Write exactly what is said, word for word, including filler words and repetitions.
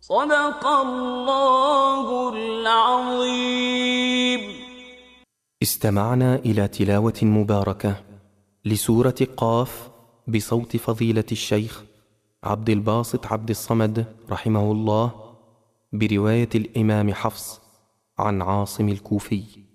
صدق الله العظيم. استمعنا إلى تلاوة مباركة لسورة قاف بصوت فضيلة الشيخ عبد الباسط عبد الصمد رحمه الله، برواية الإمام حفص عن عاصم الكوفي.